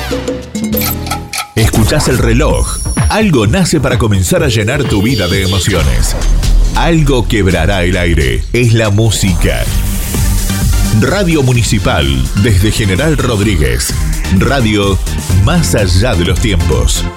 Escuchás el reloj. Algo nace para comenzar a llenar tu vida de emociones. Algo quebrará el aire. Es la música. Radio Municipal, desde General Rodríguez. Radio más allá de los tiempos.